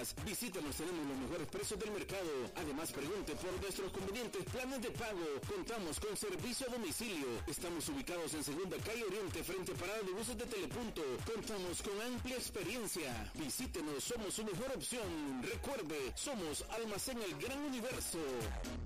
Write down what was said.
más. Visítanos, tenemos los mejores precios del mercado. Además, pregunte por nuestros convenientes planes de pago. Contamos con servicio a domicilio. Estamos ubicados en Segunda Calle Oriente, frente a Parada de Buses de Telepunto. Contamos con amplia experiencia. Visítenos, somos su mejor opción. Recuerde, somos Almacén El Gran Universo.